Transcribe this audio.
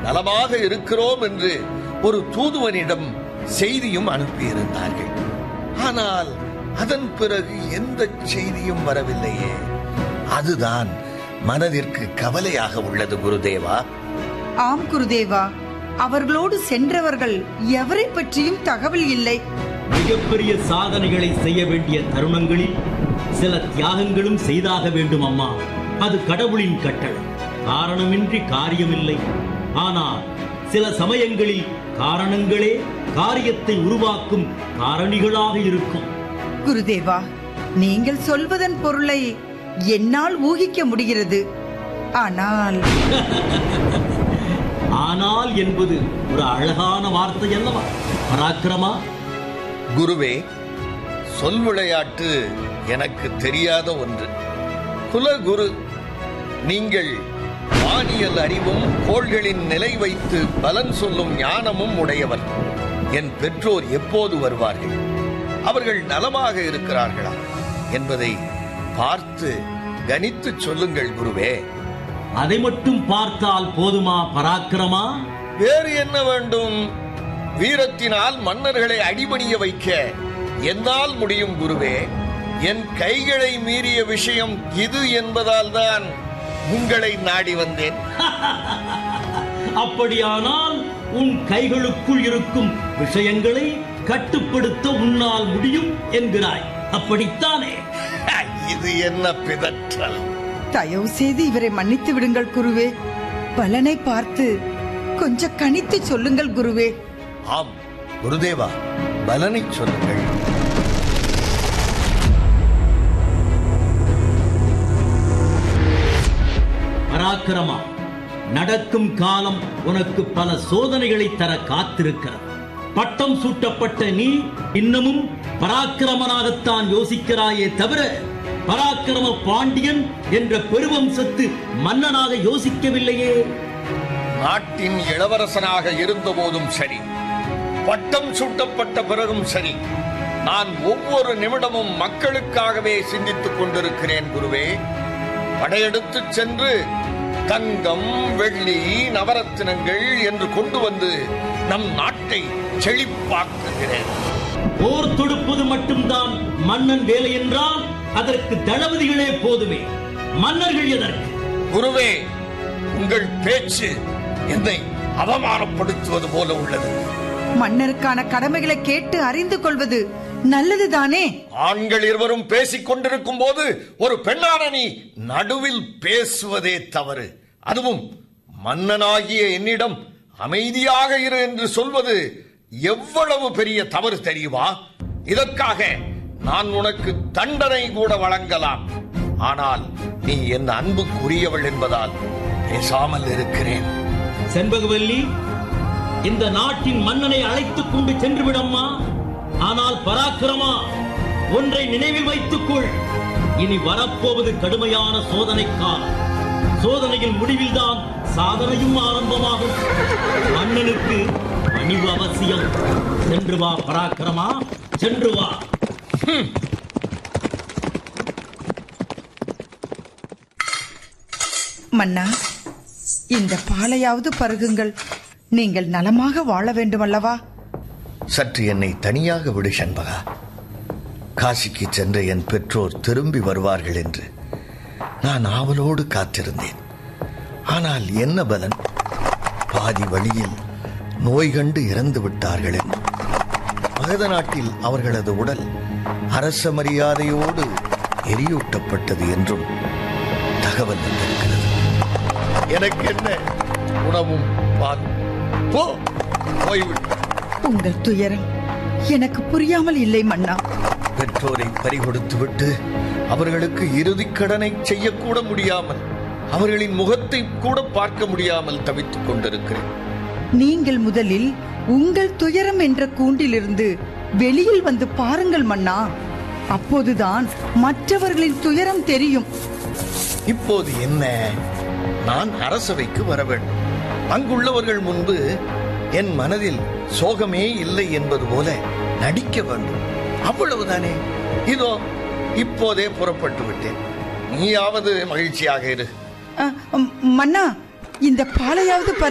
நலமாக இருக்கிறோம் என்று ஒரு தூதுவனிடம் செய்தியும் அனுப்பியிருந்தார்கள். ஆனால் அதன் பிறகு எந்த செய்தியும் வரவில்லையே. அதுதான் மனதிற்கு கவலையாக உள்ளது குருதேவா. ஆம் குருதேவா, அவர்களோடு சென்றவர்கள் எவரை பற்றியும் தகவல் இல்லை. மிகப்பெரிய சாதனைகளை செய்ய வேண்டிய தருணங்களில் சில தியாகங்களும் செய்தாக வேண்டும் அம்மா. அது கடவுளின் கட்டளை. காரணமின்றி காரியமில்லை. ஆனால் சில சமயங்களில் காரணங்களே காரியத்தை உருவாக்கும் காரணிகளாக இருக்கும். குருதேவா, நீங்கள் சொல்வதன் பொருளை என்னால் ஊகிக்க முடிகிறது. ஆனால் ஆனால் என்பது ஒரு அழகான வார்த்தை அல்லவா பராக்கிரமா? குருவே, சொல் விளையாட்டு எனக்கு தெரியாத ஒன்று. குலகுரு, நீங்கள் வானியல் அறிவும் கோள்களின் நிலை வைத்து பலன் சொல்லும் ஞானமும் உடையவர். என் பெற்றோர் எப்போது வருவார்கள், அவர்கள் நலமாக இருக்கிறார்களா என்பதை பார்த்து கணித்து சொல்லுங்கள் குருவே. அதை மட்டும் பார்த்தால் போதுமா பராக்கிரமா? வேறு என்ன வேண்டும்? வீரத்தினால் மன்னர்களை அடிபணிய வைக்க என்னால் முடியும் குருவே. என் கைகளை மீறிய விஷயம் இது என்பதால் தான் உங்களை நாடி வந்தேன். அப்படியானால் உன் கைகளுக்குள் இருக்கும் விஷயங்களை கட்டுப்படுத்த உன்னால் முடியும் என்கிறாய், அப்படித்தானே? இது என்ன பிதற்றல்? தயவு செய்து இவரை மன்னித்து விடுங்கள் குருவே. பலனை பார்த்து கொஞ்சம் கணித்து சொல்லுங்கள் குருவே. ஆம் குருதேவா, பலனை சொல்லுங்கள். பராக்கிரமா, நடக்கும் காலம் உனக்கு பல சோதனைகளை தர காத்திருக்கிறது. பட்டம் சூட்டப்பட்ட நீ இன்னமும் பராக்கிரமனாகத்தான் யோசிக்கிறாயே தவிர பராக்கிரம பாண்டியன் என்ற பெருவம்சத்து மன்னனாக யோசிக்கவில்லையே. நாட்டின் இளவரசனாக இருந்த போதும் சரி, பட்டம் சூட்டப்பட்ட பிறகும் சரி, நான் ஒவ்வொரு நிமிடமும் மக்களுக்காகவே சிந்தித்துக் கொண்டிருக்கிறேன் குருவே. படையெடுத்து சென்று தங்கம், வெள்ளி, நவரத்தினங்கள் என்று கொண்டு வந்து நம் நாட்டை செழிப்பாக்குகிறேன். போர் தொடுப்பது மட்டும்தான் மன்னன் வேலை என்றால் அதற்கு தளபதிகளே போதுமே, மன்னர்கள் எதற்கு? குருவே, உங்கள் பேச்சு என்னை அவமானப்படுத்துவது போல உள்ளது. மன்னருக்கான கடமைகளை கேட்டு அறிந்து கொள்வது நல்லதுதானே? ஆண்கள் இருவரும் பேசிக் கொண்டிருக்கும் போது ஒரு பெண்ணான நீ நடுவில் பேசுவதே தவறு. அதுவும் மன்னனாகிய என்னிடம் அமைதியாக இரு என்று சொல்வது எவ்வளவு பெரிய தவறு தெரியுமா? இதற்காக நான் உனக்கு தண்டனை கூட வழங்கலாம். ஆனால் நீ என் அன்புக்குரியவள் என்பதால் பேசாமல் இருக்கிறேன். செண்பகவல்லி, இந்த நாட்டின் மன்னனை அழைத்துக் கொண்டு சென்று விடம்மா. ஆனால் பராக்கிரமா, ஒன்றை நினைவில் வைத்துக் கொள். இனி வரப்போவது கடுமையான சோதனை காலம். சோதனையின் முடிவில்தான் சாதனையும் ஆரம்பமாகும். மன்னனுக்கு பணிவு அவசியம். சென்று வா பராக்கிரமா, சென்று வா. மன்னா, இந்த பாலையாவது பருகுங்கள். நீங்கள் நலமாக வாழ வேண்டும் அல்லவா? சற்று என்னை தனியாக விடு சண்பகா. காசிக்கு சென்ற என் பெற்றோர் திரும்பி வருவார்கள் என்று நான் ஆவலோடு காத்திருந்தேன். ஆனால் என்ன பலன்? பாதி வழியில் நோய் கண்டு இறந்து விட்டார்கள். மகத நாட்டில் அவர்களது உடல் அரச மரியாதையோடு எரியூட்டப்பட்டது என்றும் தகவல் வந்திருக்கிறது. எனக்கு என்ன உணவும் பாலும்? போய்விட்டு. உங்கள் துயரம் எனக்கு புரியாமல் இல்லை மன்னா. பெற்றோரை பறிகொடுத்து விட்டு அவர்களுக்கு இறுதிக் கடனை செய்யக்கூட முடியாமல், அவர்களின் முகத்தை கூட பார்க்க முடியாமல் தவித்துக் கொண்டிருக்கிறேன். நீங்கள் முதலில் உங்கள் துயரம் என்ற கூண்டிலிருந்து வெளியில் வந்து பாருங்கள் மன்னா. அப்போதுதான் மற்றவர்களின் துயரம் தெரியும். இப்போது என்ன? நான் அரசவைக்கு வர வேண்டும். அங்குள்ளவர்கள் முன்பு என் மனதில் சோகமே இல்லை என்பது போல நடிக்க வேண்டும். அவ்வளவுதானே. இதோ இப்போதே புறப்பட்டு விட்டேன். நீயாவது மகிழ்ச்சியாக இரு. மன்னா, இந்த பாலையாவது